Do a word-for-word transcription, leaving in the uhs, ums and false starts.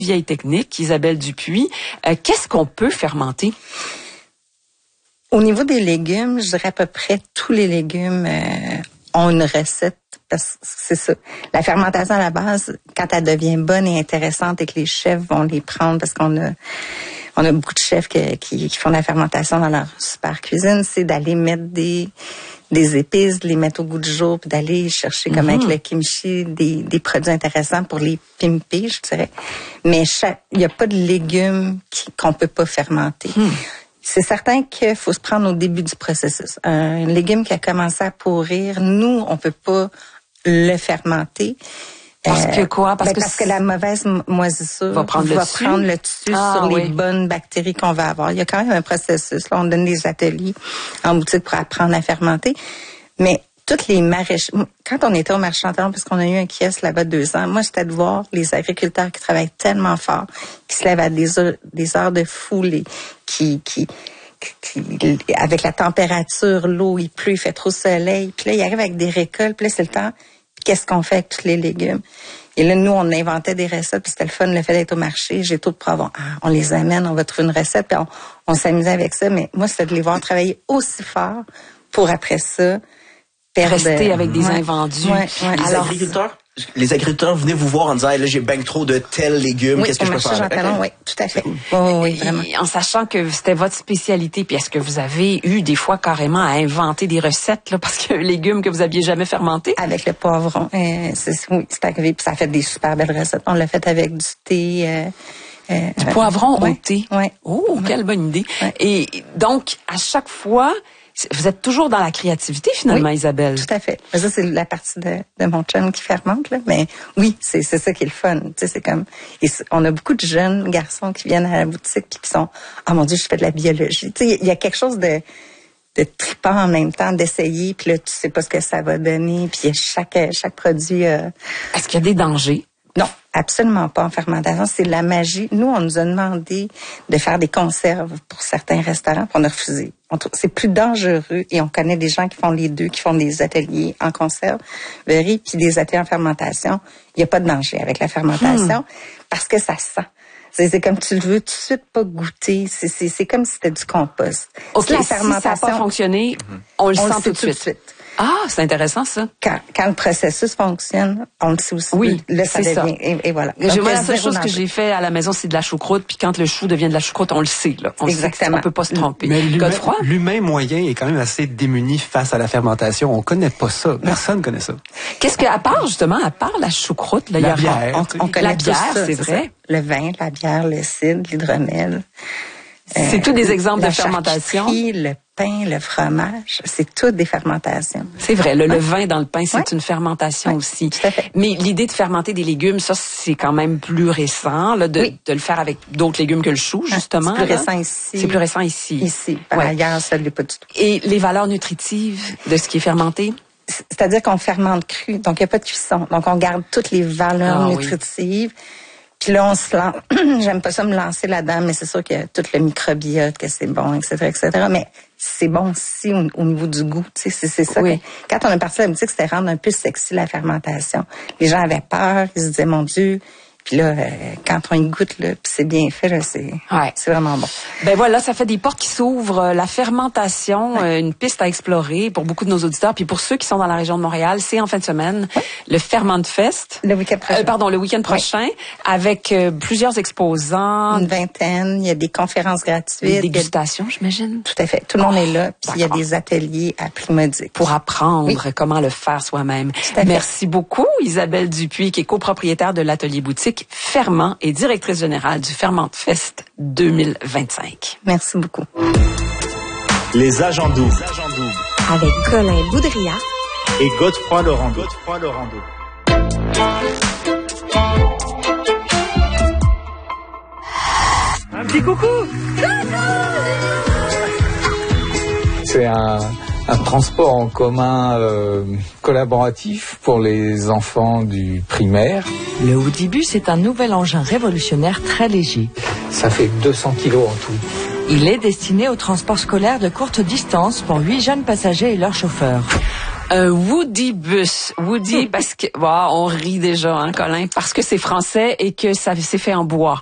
vieille technique, Isabelle Dupuis. Euh, qu'est-ce qu'on peut fermenter? Au niveau des légumes, je dirais à peu près tous les légumes euh, ont une recette. Parce que c'est ça. La fermentation à la base, quand elle devient bonne et intéressante et que les chefs vont les prendre, parce qu'on a on a beaucoup de chefs qui, qui, qui font la fermentation dans leur super cuisine, c'est d'aller mettre des des épices, de les mettre au goût du jour, puis d'aller chercher, comme mm-hmm. avec le kimchi, des, des produits intéressants pour les pimper, je dirais. Mais il n'y a pas de légumes qui, qu'on peut pas fermenter. Mm. C'est certain qu'il faut se prendre au début du processus. Un légume qui a commencé à pourrir, nous, on peut pas le fermenter. Parce euh, que quoi? Parce, ben que, parce que la mauvaise moisissure va prendre va le dessus, prendre le dessus ah, sur oui. les bonnes bactéries qu'on va avoir. Il y a quand même un processus. Là, on donne des ateliers en boutique pour apprendre à fermenter. Mais toutes les maraîchers, quand on était au marché Chantal, parce qu'on a eu un kiosque là-bas deux ans, moi, c'était de voir les agriculteurs qui travaillent tellement fort, qui se lèvent à des heures, des heures de foulée, qui, qui, qui, avec la température, l'eau, il pleut, il fait trop soleil, puis là, ils arrivent avec des récoltes, puis là, c'est le temps. Qu'est-ce qu'on fait avec tous les légumes? Et là, nous, on inventait des recettes, puis c'était le fun, le fait d'être au marché. J'ai tout de poivrons. Ah, on les amène, on va trouver une recette, puis on, on s'amusait avec ça. Mais moi, c'était de les voir travailler aussi fort pour, après ça, perdre... Rester avec des ouais, invendus. Ouais, ouais. Les Alors, agriculteurs? Les agriculteurs venaient vous voir en disant, hey, là, j'ai ben trop de tels légumes, oui, qu'est-ce que je peux faire? Jean Talon, oui, tout à fait. Oui, oui, oui, vraiment. Et en sachant que c'était votre spécialité, puis est-ce que vous avez eu des fois carrément à inventer des recettes, là, parce que légumes que vous aviez jamais fermentés? Avec le poivron, euh, c'est, oui, c'est arrivé, puis ça a fait des super belles recettes. On l'a fait avec du thé... Euh, euh, du poivron ouais, au thé? Oui. Oh, ouais. Quelle bonne idée. Ouais. Et donc, à chaque fois... Vous êtes toujours dans la créativité, finalement, oui, Isabelle. Tout à fait. Mais ça, c'est la partie de, de mon chum qui fermente, là. Mais oui, c'est, c'est ça qui est le fun. Tu sais, c'est comme, et c'est, on a beaucoup de jeunes garçons qui viennent à la boutique qui sont, ah, oh, mon Dieu, je fais de la biologie. Tu sais, il y a quelque chose de, de trippant en même temps, d'essayer, puis là, tu sais pas ce que ça va donner, puis chaque, chaque produit, euh... Est-ce qu'il y a des dangers? Non, absolument pas en fermentation. C'est la magie. Nous, on nous a demandé de faire des conserves pour certains restaurants, puis on a refusé. On trouve, c'est plus dangereux et on connaît des gens qui font les deux, qui font des ateliers en conserverie puis des ateliers en fermentation. Il n'y a pas de danger avec la fermentation hmm. parce que ça sent. C'est, c'est comme tu le veux tout de suite pas goûter. C'est, c'est, c'est comme si c'était du compost. OK, si la fermentation, si ça n'a pas fonctionné, on le on sent le tout, tout de suite. suite. Ah, c'est intéressant, ça. Quand, quand le processus fonctionne, on le sait aussi. Oui, là, ça c'est devient, ça. Et, et voilà. Donc, moi, la seule chose que j'ai fait à la maison, c'est de la choucroute. Puis quand le chou devient de la choucroute, on le sait. Là. On Exactement. Sait on peut pas se tromper. Mais l'humain, l'humain moyen est quand même assez démuni face à la fermentation. On connaît pas ça. Personne ne connaît ça. Qu'est-ce que, à part justement, à part la choucroute, là, la il y a bière, on, on connaît la bière, ça, c'est, c'est vrai. Ça. Le vin, la bière, le cidre, l'hydromel. C'est euh, tous des exemples de fermentation. Le pain, le fromage, c'est toutes des fermentations. C'est vrai, le, ouais. le vin dans le pain, c'est ouais. une fermentation ouais. aussi. Tout à fait. Mais l'idée de fermenter des légumes, ça, c'est quand même plus récent, là, de, oui. de le faire avec d'autres légumes que le chou, justement. C'est plus là. récent ici. C'est plus récent ici. Ici. Par ouais. ailleurs, ça ne l'est pas du tout. Et les valeurs nutritives de ce qui est fermenté? C'est-à-dire qu'on fermente cru, donc il n'y a pas de cuisson. Donc, on garde toutes les valeurs ah, nutritives. Oui. Puis là, on se lance. J'aime pas ça me lancer là-dedans, mais c'est sûr qu'il y a tout le microbiote, que c'est bon, et cetera, et cetera. Mais c'est bon aussi au, au niveau du goût. Tu sais, c'est, c'est ça. Oui. Que, quand on est parti à la boutique, c'était rendre un peu sexy la fermentation. Les gens avaient peur, ils se disaient, mon Dieu. Puis là, euh, quand on y goûte, là, puis c'est bien fait, là, c'est, ouais. c'est vraiment bon. Ben voilà, ça fait des portes qui s'ouvrent. La fermentation, ouais. euh, une piste à explorer pour beaucoup de nos auditeurs. Puis pour ceux qui sont dans la région de Montréal, c'est en fin de semaine, ouais. le Ferment Fest. Le week-end prochain. Euh, pardon, le week-end prochain, ouais. avec euh, plusieurs exposants. Une vingtaine, il y a des conférences gratuites. Des dégustations, a... j'imagine. Tout à fait. Tout le monde oh, est là. Puis il y a des ateliers à prix modique. Pour apprendre oui. comment le faire soi-même. Merci beaucoup, Isabelle Dupuis, qui est copropriétaire de l'atelier boutique Ferment et directrice générale du Ferment Fest deux mille vingt-cinq. Merci beaucoup. Les agents doubles. Avec Colin Boudria et Godefroy Laurando. Godefroy Laurando. Un petit coucou. C'est un, un transport en commun euh, collaboratif pour les enfants du primaire. Le Audibus est un nouvel engin révolutionnaire très léger. Ça fait deux cents kilos en tout. Il est destiné au transport scolaire de courte distance pour huit jeunes passagers et leurs chauffeurs. Un Woody bus. Woody parce que, wow, on rit déjà, hein, Colin, parce que c'est français et que ça s'est fait en bois.